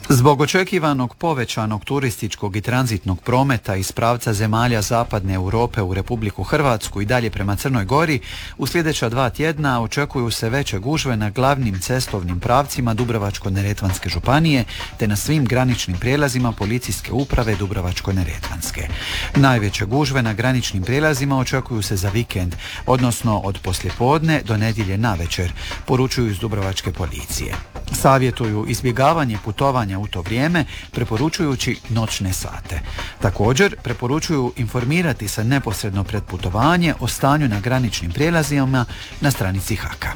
Zbog očekivanog povećanog turističkog i tranzitnog prometa iz pravca zemalja zapadne Europe u Republiku Hrvatsku i dalje prema Crnoj Gori, u sljedeća 2 tjedna očekuju se veće gužve na glavnim cestovnim pravcima Dubrovačko-neretvanske županije te na svim graničnim prijelazima Policijske uprave Dubrovačko-neretvanske. Najveće gužve na graničnim prijelazima očekuju se za vikend, odnosno od poslijepodne do nedjelje navečer, poručuju iz Dubrovačke policije. Savjetuju izbjegavanje putovanja u to vrijeme, preporučujući noćne sate. Također, preporučuju informirati se neposredno pred putovanje o stanju na graničnim prijelazima na stranici HAK-a.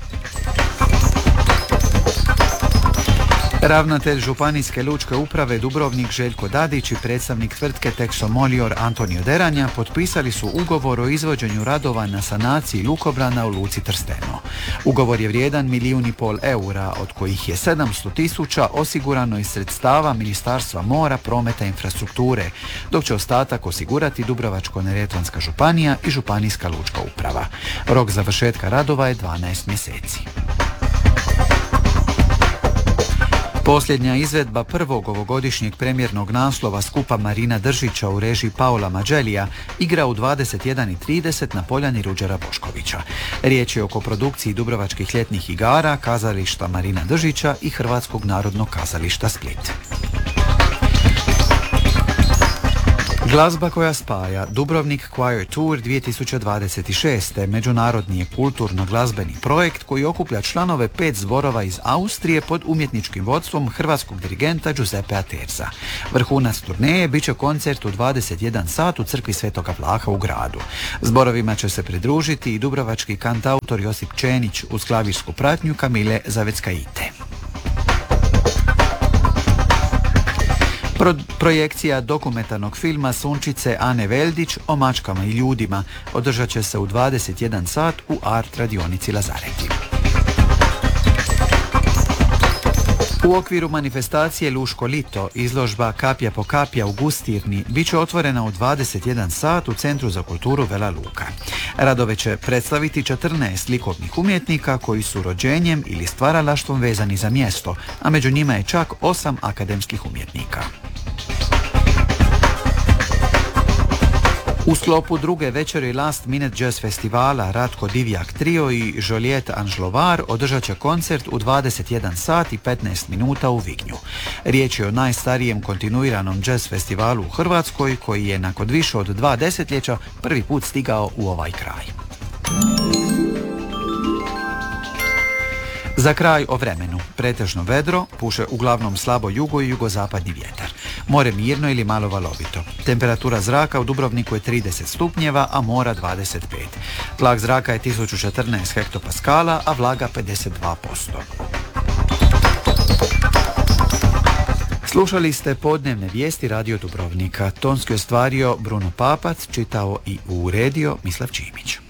Ravnatelj Županijske lučke uprave Dubrovnik Željko Dadić i predstavnik tvrtke Texomolior Antonio Deranja potpisali su ugovor o izvođenju radova na sanaciji lukobrana u luci Trsteno. Ugovor je vrijedan 1,5 milijuna eura, od kojih je 700.000 osigurano iz sredstava Ministarstva mora, prometa i infrastrukture, dok će ostatak osigurati Dubrovačko-neretvanska županija i Županijska lučka uprava. Rok završetka radova je 12 mjeseci. Posljednja izvedba prvog ovogodišnjeg premijernog naslova skupa Marina Držića u režiji Paola Mađelija igra u 21:30 na poljani Ruđera Boškovića. Riječ je o koprodukciji Dubrovačkih ljetnih igara, kazališta Marina Držića i Hrvatskog narodnog kazališta Split. Glazba koja spaja, Dubrovnik Choir Tour 2026. međunarodni je kulturno-glazbeni projekt koji okuplja članove 5 zborova iz Austrije pod umjetničkim vodstvom hrvatskog dirigenta Giuseppea Terza. Vrhunac turneje bit će koncert u 21 sat u crkvi Svetoga Vlaha u gradu. Zborovima će se pridružiti i dubrovački kantautor Josip Čenić uz klavirsku pratnju Kamile Zaveckaite. Projekcija dokumentarnog filma Sunčice Ane Veldić o mačkama i ljudima održat će se u 21 sat u Art radionici Lazareti. U okviru manifestacije Luško lito izložba Kapja po kapja u Gustirni bit će otvorena u 21 sat u Centru za kulturu Vela Luka. Radove će predstaviti 14 likovnih umjetnika koji su rođenjem ili stvaralaštvom vezani za mjesto, a među njima je čak 8 akademskih umjetnika. U sklopu druge večeri Last Minute Jazz festivala Ratko Divjak Trio i Joliet Anžlovar održat će koncert u 21 sat i 15 minuta u Vignju. Riječ je o najstarijem kontinuiranom jazz festivalu u Hrvatskoj koji je nakon više od 2 desetljeća prvi put stigao u ovaj kraj. Za kraj o vremenu. Pretežno vedro, puše uglavnom slabo jugo i jugozapadni vjetar. More mirno ili malo valovito. Temperatura zraka u Dubrovniku je 30 stupnjeva, a mora 25. Tlak zraka je 1014 hektopaskala, a vlaga 52%. Slušali ste podnevne vijesti Radio Dubrovnika. Tonski ostvario Bruno Papac, čitao i uredio Mislav Čimić.